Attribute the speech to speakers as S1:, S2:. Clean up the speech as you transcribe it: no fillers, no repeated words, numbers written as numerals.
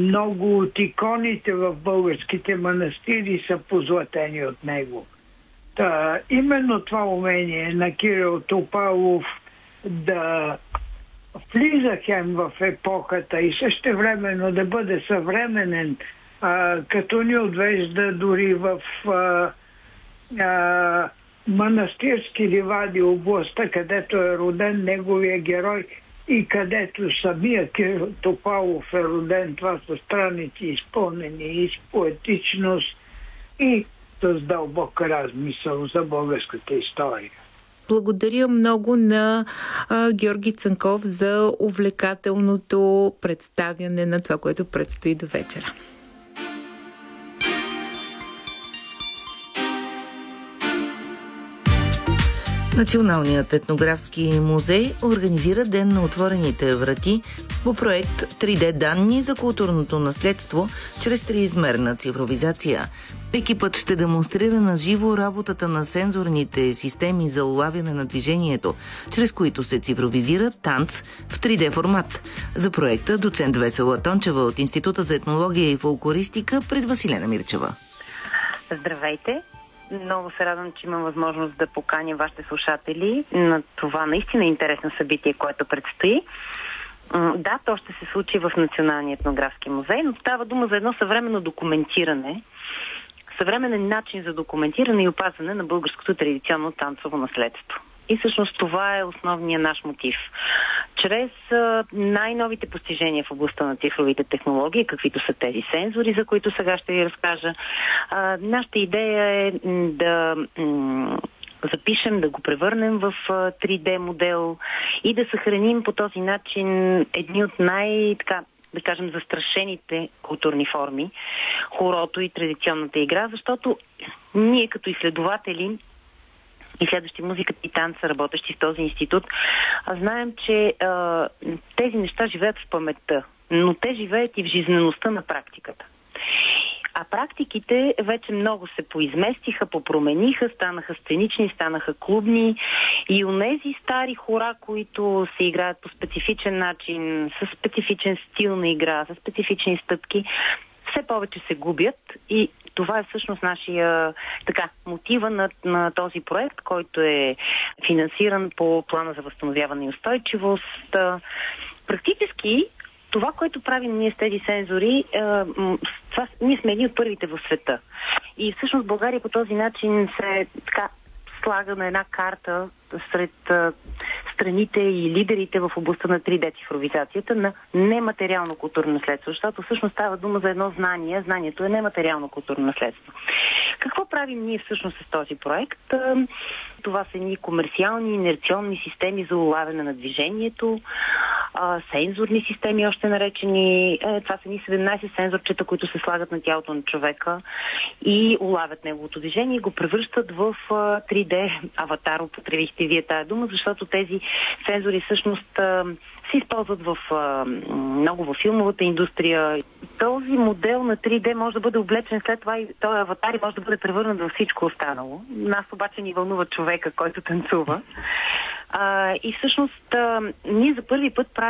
S1: много от иконите в българските манастири са позлатени от него. Именно това умение на Кирил Топалов да влиза хем в епохата и същевременно да бъде съвременен, като ни отвежда дори в манастирски ливади, областта, където е роден неговия герой и където самия Кирил Топалов е роден. Това са страници изпълнени и с поетичност, и с дълбока размисъл за българската история.
S2: Благодаря много на Георги Цанков за увлекателното представяне на това, което предстои до вечера.
S3: Националният етнографски музей организира Ден на отворените врати по проект 3D данни за културното наследство чрез триизмерна цифровизация. Екипът ще демонстрира на живо работата на сензорните системи за улавяне на движението, чрез които се цифровизира танц в 3D формат. За проекта доцент Весела Тончева от Института за етнология и фолклористика пред Василена Мирчева.
S4: Здравейте! Много се радвам, че имам възможност да поканя вашите слушатели на това наистина интересно събитие, което предстои. Да, то ще се случи в Националния етнографски музей, но става дума за едно съвременно документиране, съвременен начин за документиране и опазване на българското традиционно танцово наследство. И всъщност това е основният наш мотив. Чрез най-новите постижения в областта на цифровите технологии, каквито са тези сензори, за които сега ще ви разкажа, нашата идея е да запишем, да го превърнем в 3D модел и да съхраним по този начин едни от да кажем, застрашените културни форми, хорото и традиционната игра, защото ние като изследователи и следващи музиката и танца, работещи в този институт, знаем, че тези неща живеят в паметта, но те живеят и в жизнеността на практиката. А практиките вече много се поизместиха, попромениха, станаха сценични, станаха клубни и онези стари хора, които се играят по специфичен начин, с специфичен стил на игра, с специфични стъпки, все повече се губят и това е всъщност нашия мотива на този проект, който е финансиран по плана за възстановяване и устойчивост. Практически това, което правим ние с тези сензори, ние сме едни от първите в света. И всъщност България по този начин се слага на една карта сред страните и лидерите в областта на 3D цифровизацията на нематериално културно наследство, защото всъщност става дума за едно знание. Знанието е нематериално културно наследство. Какво правим ние всъщност с този проект? Това са едни комерциални инерционни системи за улавяне на движението, сензорни системи, още наречени. Това са ни 17 сензорчета, които се слагат на тялото на човека и улавят неговото движение и го превръщат в 3D аватар. Употребихте вие тая дума, защото тези сензори всъщност се използват много във филмовата индустрия. Този модел на 3D може да бъде облечен след това и този аватар може да бъде превърнат във всичко останало. Нас обаче ни вълнува човека, който танцува. И всъщност ние за първи път правим